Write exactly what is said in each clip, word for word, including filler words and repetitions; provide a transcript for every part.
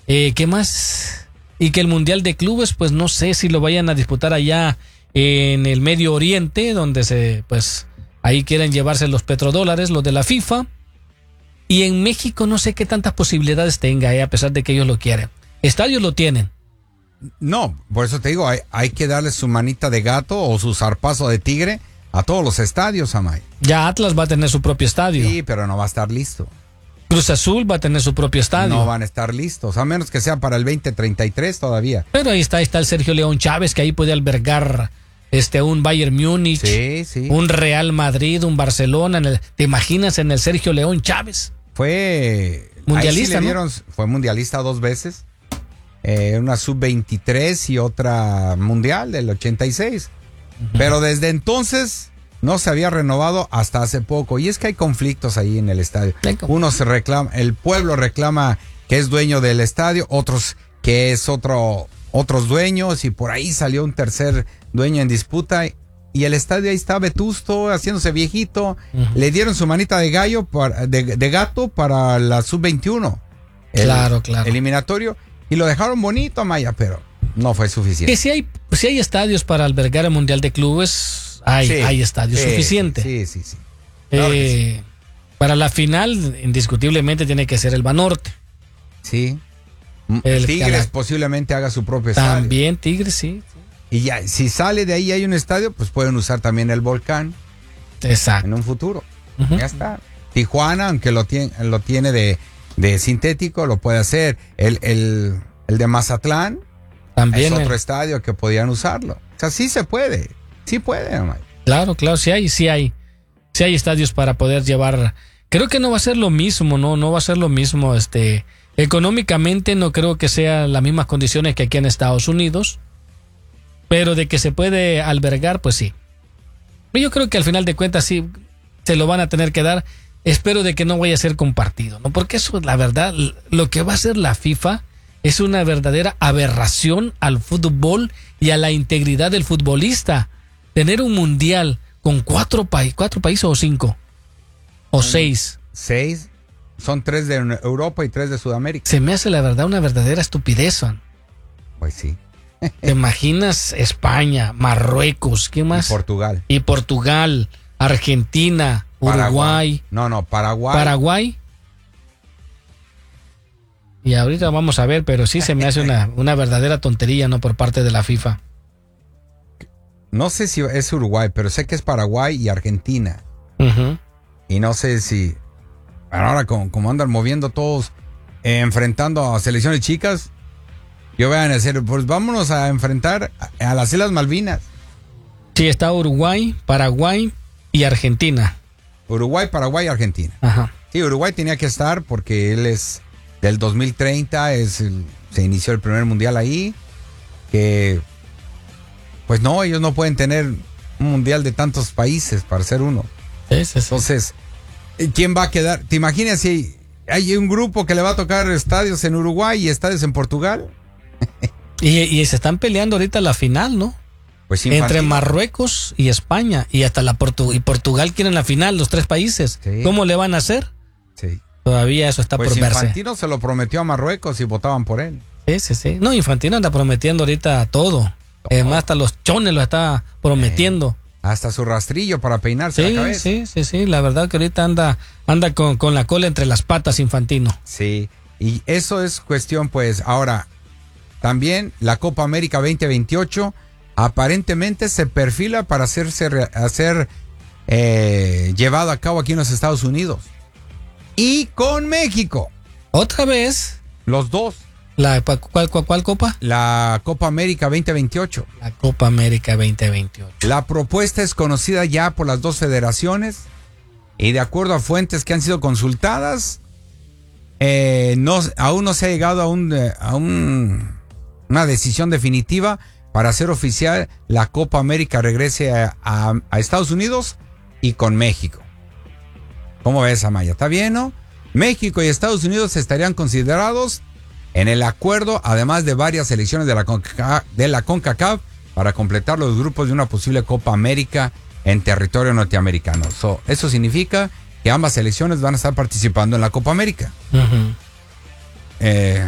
Eh, ¿Qué más? Y que el Mundial de Clubes, pues no sé si lo vayan a disputar allá en el Medio Oriente, donde se, pues, ahí quieren llevarse los petrodólares, los de la FIFA. Y en México no sé qué tantas posibilidades tenga, eh, a pesar de que ellos lo quieren. Estadios lo tienen. No, por eso te digo, hay, hay que darle su manita de gato o su zarpazo de tigre a todos los estadios, Amay. Ya Atlas va a tener su propio estadio. Sí, pero no va a estar listo. Cruz Azul va a tener su propio estadio. No van a estar listos, a menos que sea para el veinte treinta y tres todavía. Pero ahí está, ahí está el Sergio León Chávez, que ahí puede albergar este un Bayern Múnich, sí, sí. un Real Madrid, un Barcelona. En el, ¿te imaginas en el Sergio León Chávez? Fue mundialista, ahí sí le dieron, ¿no? Fue mundialista dos veces. Eh, una sub veintitrés y otra mundial del ochenta y seis. Uh-huh. Pero desde entonces no se había renovado hasta hace poco. Y es que hay conflictos ahí en el estadio. Uno se reclama, el pueblo reclama que es dueño del estadio, otros que es otro, otros dueños, y por ahí salió un tercer dueño en disputa. Y el estadio ahí está vetusto, haciéndose viejito. Uh-huh. Le dieron su manita de gallo, para, de, de gato para la sub veintiuno. Claro, claro. Eliminatorio. Y lo dejaron bonito, Maya, pero no fue suficiente. Que si hay, si hay estadios para albergar el Mundial de Clubes, hay, sí, hay estadios sí, suficientes. Sí, sí, sí. Claro eh, sí. Para la final, indiscutiblemente, tiene que ser el Banorte. Sí. El Tigres Cala... posiblemente haga su propio estadio. También Tigres, sí. Y ya, si sale de ahí y hay un estadio, pues pueden usar también el Volcán. Exacto. En un futuro. Uh-huh. Ya está. Tijuana, aunque lo tiene, lo tiene de... de sintético, lo puede hacer. El, el, el de Mazatlán también es otro el... estadio que podían usarlo. O sea, sí se puede. Sí puede, Mike. Claro, claro, sí hay, sí hay. Sí hay estadios para poder llevar. Creo que no va a ser lo mismo, no, no va a ser lo mismo. Este, económicamente no creo que sea las mismas condiciones que aquí en Estados Unidos. Pero de que se puede albergar, pues sí. Yo creo que al final de cuentas sí se lo van a tener que dar. Espero de que no vaya a ser compartido, ¿no? Porque eso, la verdad, lo que va a hacer la FIFA es una verdadera aberración al fútbol y a la integridad del futbolista. Tener un mundial con cuatro, pa- cuatro países o cinco, o um, seis. Seis, son tres de Europa y tres de Sudamérica. Se me hace, la verdad, una verdadera estupidez, man. Pues sí. ¿Te imaginas España, Marruecos, qué más? Y Portugal. Y Portugal, Argentina, Uruguay. Paraguay. No, no, Paraguay. Paraguay. Y ahorita vamos a ver, pero sí se me hace una, una verdadera tontería, ¿no? Por parte de la FIFA. No sé si es Uruguay, pero sé que es Paraguay y Argentina. Uh-huh. Y no sé si... Ahora, como, como andan moviendo todos, eh, enfrentando a selecciones chicas, yo voy a decir, pues vámonos a enfrentar a, a las Islas Malvinas. Sí, está Uruguay, Paraguay y Argentina. Uruguay, Paraguay y Argentina. Ajá. Sí, Uruguay tenía que estar porque él es del dos mil treinta, es el, se inició el primer mundial ahí, que pues no, ellos no pueden tener un mundial de tantos países para ser uno. Sí, sí, sí. Entonces, ¿quién va a quedar? ¿Te imaginas si hay un grupo que le va a tocar estadios en Uruguay y estadios en Portugal? y, y se están peleando ahorita la final, ¿no? Pues entre Marruecos y España, y hasta la Portu- y Portugal quieren la final, los tres países. Sí. ¿Cómo le van a hacer? Sí. Todavía eso está pues por verse. Infantino se lo prometió a Marruecos y votaban por él. Sí, sí, sí. No, Infantino anda prometiendo ahorita todo. Además, hasta los chones lo está prometiendo. Eh, hasta su rastrillo para peinarse sí, la cabeza. Sí, sí, sí. La verdad que ahorita anda, anda con, con la cola entre las patas, Infantino. Sí. Y eso es cuestión, pues, ahora, también la Copa América veinte veintiocho aparentemente se perfila para hacerse hacer eh, llevado a cabo aquí en los Estados Unidos y con México otra vez, los dos. La ¿cuál, cuál, cuál copa? La Copa América veinte veintiocho. La Copa América veinte veintiocho. La propuesta es conocida ya por las dos federaciones y de acuerdo a fuentes que han sido consultadas, eh, no, aún no se ha llegado a un a un, una decisión definitiva para hacer oficial la Copa América regrese a, a, a Estados Unidos y con México. ¿Cómo ves, Amaya? ¿Está bien, no? México y Estados Unidos estarían considerados en el acuerdo, además de varias selecciones de la, Conca, de la CONCACAF, para completar los grupos de una posible Copa América en territorio norteamericano. So, eso significa que ambas selecciones van a estar participando en la Copa América. Uh-huh. Eh, en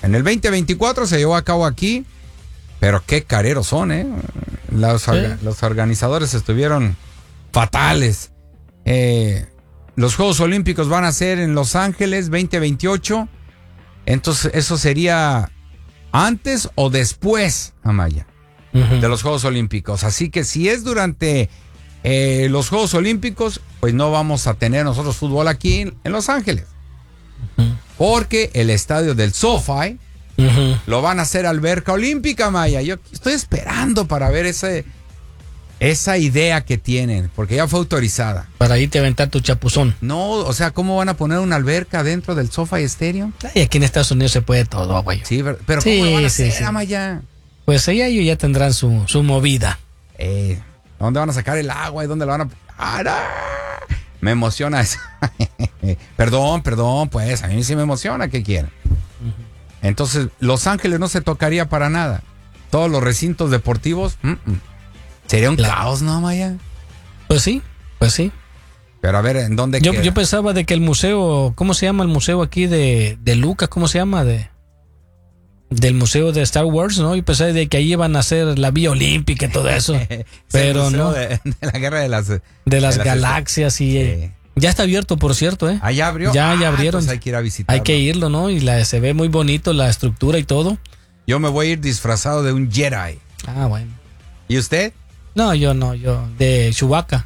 En el veinte veinticuatro se llevó a cabo aquí, pero qué careros son, ¿eh? Los, Sí. orga- los organizadores estuvieron fatales. Eh, los Juegos Olímpicos van a ser en Los Ángeles veinte veintiocho. Entonces, eso sería antes o después, Amaya, Ujú. de los Juegos Olímpicos. Así que si es durante eh, los Juegos Olímpicos, pues no vamos a tener nosotros fútbol aquí en, en Los Ángeles. Ujú. Porque el estadio del SoFi Ujú. lo van a hacer alberca olímpica, Maya. Yo estoy esperando para ver ese, esa idea que tienen, porque ya fue autorizada. Para irte a aventar tu chapuzón. No, o sea, ¿cómo van a poner una alberca dentro del SoFi Stadium? Y aquí en Estados Unidos se puede todo, abuelo. Sí, ver- pero Sí, ¿cómo lo van a sí, hacer, sí. Amaya? Pues ella ellos ya tendrán su, su movida. Eh, ¿Dónde van a sacar el agua y dónde la van a...? ¡Ah, no! Me emociona eso. Perdón, perdón, pues a mí sí me emociona, ¿qué quieren? Entonces, Los Ángeles no se tocaría para nada. Todos los recintos deportivos, mm, mm. sería un Claro. caos, ¿no, Maya? Pues sí, pues sí. Pero a ver, ¿en dónde Yo, queda? yo pensaba de que el museo, ¿cómo se llama el museo aquí de, de Lucas? ¿Cómo se llama? De Del museo de Star Wars, ¿no? Yo pensaba de que ahí iban a hacer la Vía Olímpica y todo eso. Es el Pero museo no. De, de la guerra de las... De las galaxias y... eh, ya está abierto, por cierto, ¿eh? ¿Ah, ya abrió? Ya, ya Ah, abrieron. entonces hay que ir a visitarlo. Hay que irlo, ¿no? Y la, se ve muy bonito la estructura y todo. Yo me voy a ir disfrazado de un Jedi. Ah, bueno. ¿Y usted? No, yo no, yo de Chewbacca.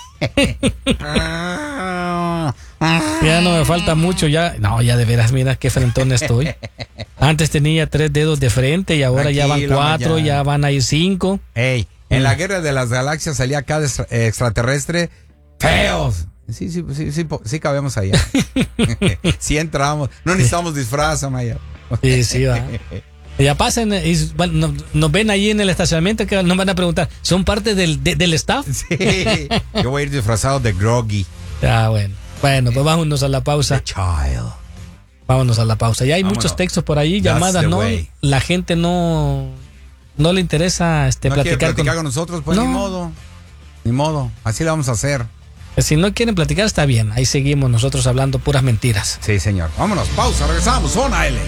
Ya no me falta mucho, ya. No, ya de veras, mira qué frentón estoy. Antes tenía tres dedos de frente y ahora ya van Tranquilo, cuatro, ya. ya van a ir cinco. Ey, en Mm. la guerra de las galaxias salía cada extra- extraterrestre feos. Sí, sí, sí, sí, po- sí cabemos allá. Sí entramos. No necesitamos disfraz, Amaya. Sí, sí, va. Ya pasen y bueno, no- nos ven ahí en el estacionamiento que nos van a preguntar, ¿son parte del, de- del staff? Sí. Yo voy a ir disfrazado de Groggy. Ah, bueno. Bueno, pues vámonos a la pausa. The Child. Vámonos a la pausa. Ya hay Vámonos. muchos textos por ahí, That's llamadas, the ¿no? way. La gente no, no le interesa este, ¿No quiere platicar, platicar con... con nosotros? Pues No. ni modo. Ni modo. Así lo vamos a hacer. Si no quieren platicar, está bien. Ahí seguimos nosotros hablando puras mentiras. Sí, señor. Vámonos. Pausa. Regresamos. Zona L.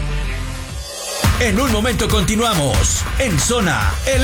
En un momento continuamos en Zona L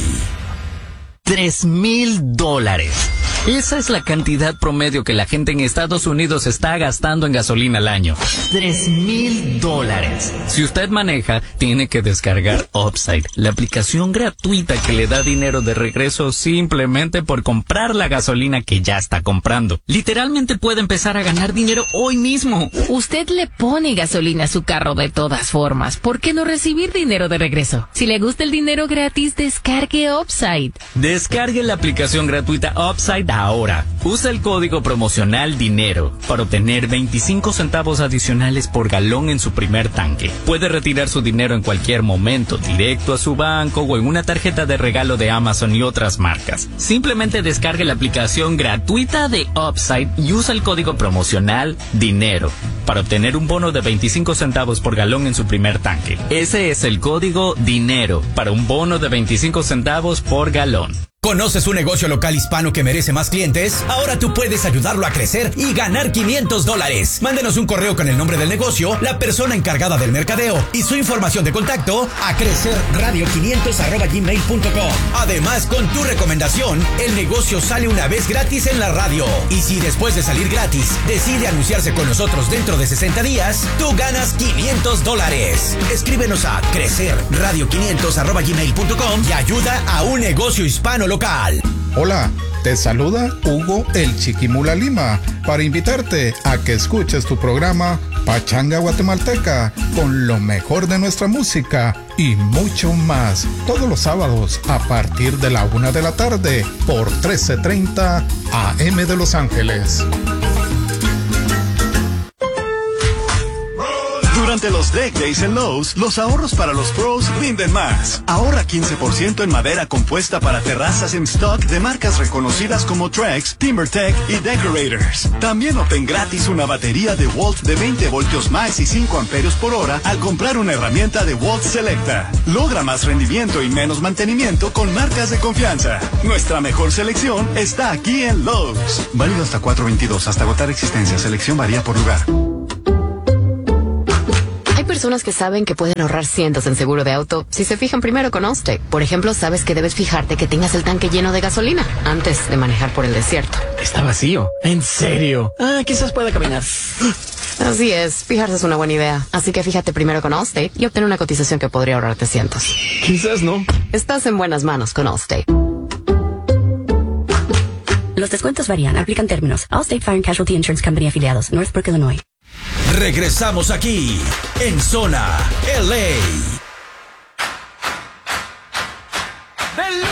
A. Tres mil dólares. Esa es la cantidad promedio que la gente en Estados Unidos está gastando en gasolina al año. Tres mil dólares. Si usted maneja, tiene que descargar Upside, la aplicación gratuita que le da dinero de regreso simplemente por comprar la gasolina que ya está comprando. Literalmente puede empezar a ganar dinero hoy mismo. Usted le pone gasolina a su carro de todas formas. ¿Por qué no recibir dinero de regreso? Si le gusta el dinero gratis, descargue Upside. Descargue la aplicación gratuita Upside ahora. Usa el código promocional DINERO para obtener veinticinco centavos adicionales por galón en su primer tanque. Puede retirar su dinero en cualquier momento, directo a su banco o en una tarjeta de regalo de Amazon y otras marcas. Simplemente descargue la aplicación gratuita de Upside y usa el código promocional DINERO para obtener un bono de veinticinco centavos por galón en su primer tanque. Ese es el código DINERO para un bono de veinticinco centavos por galón. ¿Conoces un negocio local hispano que merece más clientes? Ahora tú puedes ayudarlo a crecer y ganar quinientos dólares. Mándenos un correo con el nombre del negocio, la persona encargada del mercadeo y su información de contacto a crecerradio quinientos arroba gmail punto com. Además, con tu recomendación, el negocio sale una vez gratis en la radio. Y si después de salir gratis decide anunciarse con nosotros dentro de sesenta días, tú ganas quinientos dólares. Escríbenos a crecerradio quinientos arroba gmail punto com y ayuda a un negocio hispano local. Hola, te saluda Hugo el Chiquimula Lima para invitarte a que escuches tu programa Pachanga Guatemalteca con lo mejor de nuestra música y mucho más todos los sábados a partir de la una de la tarde por trece treinta A M de Los Ángeles. Durante los Deck Days en Lowe's, los ahorros para los pros rinden más. Ahorra quince por ciento en madera compuesta para terrazas en stock de marcas reconocidas como Trex, TimberTech y Decorators. También obtén gratis una batería de Walt de veinte voltios más y cinco amperios por hora al comprar una herramienta de Walt Selecta. Logra más rendimiento y menos mantenimiento con marcas de confianza. Nuestra mejor selección está aquí en Lowe's. Válido hasta cuatro veintidós, hasta agotar existencia. Selección varía por lugar. Hay Hay personas que saben que pueden ahorrar cientos en seguro de auto si se fijan primero con Allstate. Por ejemplo, sabes que debes fijarte que tengas el tanque lleno de gasolina antes de manejar por el desierto. Está vacío. ¿En serio? Ah, quizás pueda caminar. Así es, fijarse es una buena idea. Así que fíjate primero con Allstate y obtén una cotización que podría ahorrarte cientos. Quizás no. Estás en buenas manos con Allstate. Los descuentos varían, aplican términos. Allstate Fire and Casualty Insurance Company afiliados, Northbrook, Illinois. Regresamos aquí, en Zona L A.